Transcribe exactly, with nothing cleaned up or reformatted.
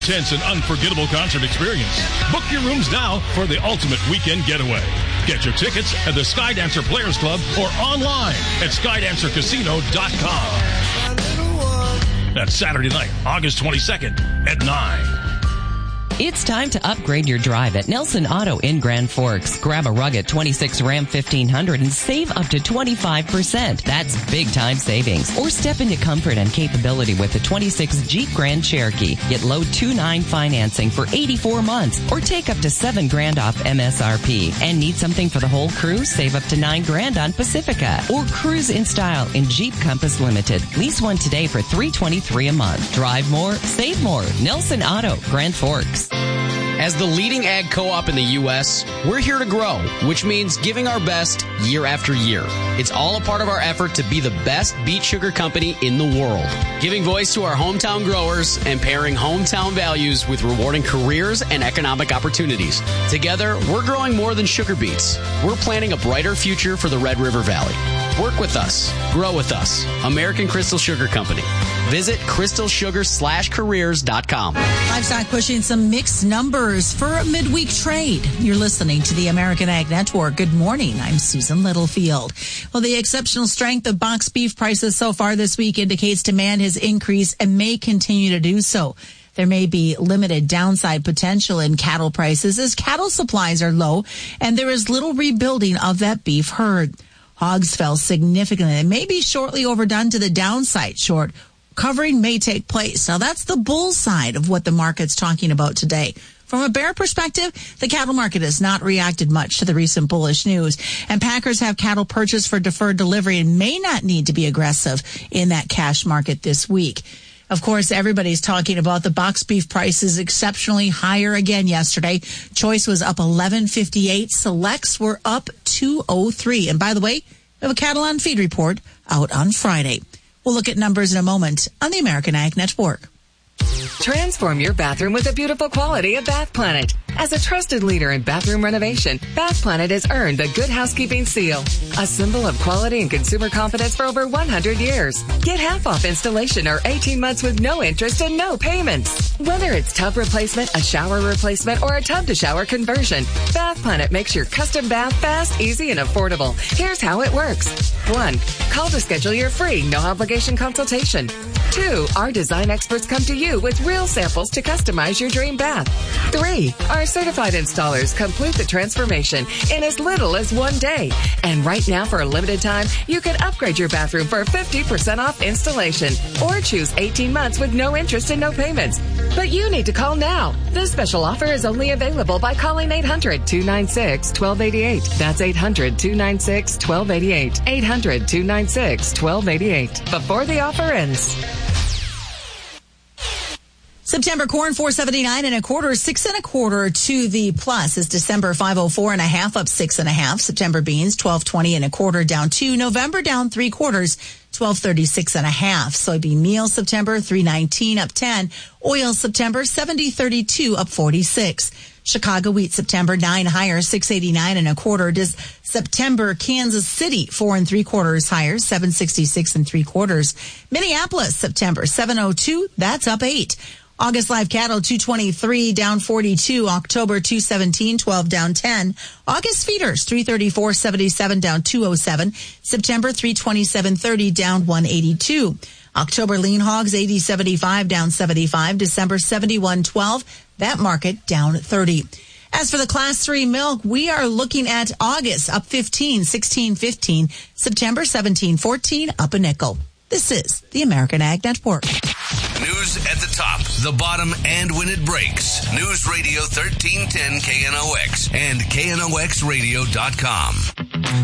Intense and unforgettable concert experience. Book your rooms now for the ultimate weekend getaway. Get your tickets at the Skydancer Players Club or online at skydancer casino dot com. That's Saturday night, August twenty-second at nine. It's time to upgrade your drive at Nelson Auto in Grand Forks. Grab a rugged twenty-six Ram fifteen hundred and save up to twenty-five percent. That's big time savings. Or step into comfort and capability with the twenty-six Jeep Grand Cherokee. Get low two point nine financing for eighty-four months or take up to seven grand off M S R P. And need something for the whole crew? Save up to nine grand on Pacifica. Or cruise in style in Jeep Compass Limited. Lease one today for three hundred twenty-three dollars a month. Drive more, save more. Nelson Auto, Grand Forks. As the leading ag co-op in the U S, we're here to grow, which means giving our best year after year. It's all a part of our effort to be the best beet sugar company in the world. Giving voice to our hometown growers and pairing hometown values with rewarding careers and economic opportunities. Together, we're growing more than sugar beets. We're planting a brighter future for the Red River Valley. Work with us. Grow with us. American Crystal Sugar Company. Visit crystal sugar slash careers dot com. Livestock pushing some mixed numbers for a midweek trade. You're listening to the American Ag Network. Good morning. I'm Susan Littlefield. Well, the exceptional strength of box beef prices so far this week indicates demand has increased and may continue to do so. There may be limited downside potential in cattle prices as cattle supplies are low and there is little rebuilding of that beef herd. Hogs fell significantly and may be shortly overdone to the downside. Short covering may take place. Now, that's the bull side of what the market's talking about today. From a bear perspective, the cattle market has not reacted much to the recent bullish news. And packers have cattle purchased for deferred delivery and may not need to be aggressive in that cash market this week. Of course, everybody's talking about the box beef prices exceptionally higher again yesterday. Choice was up eleven fifty-eight. Selects were up two oh three. And by the way, we have a cattle on feed report out on Friday. We'll look at numbers in a moment on the American Ag Network. Transform your bathroom with the beautiful quality of Bath Planet. As a trusted leader in bathroom renovation, Bath Planet has earned the Good Housekeeping Seal, a symbol of quality and consumer confidence for over one hundred years. Get half off installation or eighteen months with no interest and no payments. Whether it's tub replacement, a shower replacement, or a tub-to-shower conversion, Bath Planet makes your custom bath fast, easy, and affordable. Here's how it works. One, call to schedule your free, no-obligation consultation. Two, our design experts come to you with real samples to customize your dream bath. Three, our certified installers complete the transformation in as little as one day. And right now, for a limited time, you can upgrade your bathroom for fifty percent off installation or choose eighteen months with no interest and no payments. But you need to call now. This special offer is only available by calling eight hundred, two nine six, one two eight eight. That's eight hundred, two nine six, one two eight eight. eight hundred, two nine six, one two eight eight. Before the offer ends. September corn four seventy-nine and a quarter, six and a quarter to the plus is December five oh four and a half up six and a half. September beans twelve twenty and a quarter down two. November down three quarters, twelve thirty-six and a half. Soybean meal September three nineteen up ten. Oil September seventy thirty-two up forty-six. Chicago wheat September nine higher, six eighty-nine and a quarter. Does September Kansas City four and three quarters higher, seven sixty-six and three quarters. Minneapolis September seven oh two, that's up eight. August live cattle two twenty-three down forty-two. October two seventeen, twelve down ten. August feeders three thirty-four seventy-seven down two oh seven. September three twenty-seven thirty down one eighty-two. October lean hogs eighty seventy-five down seventy-five. December seventy-one twelve. That market down thirty. As for the class three milk, we are looking at August up fifteen, sixteen fifteen. September seventeen fourteen up a nickel. This is the American Ag Network. News at the top, the bottom, and when it breaks. News Radio thirteen ten K N O X and K N O X radio dot com.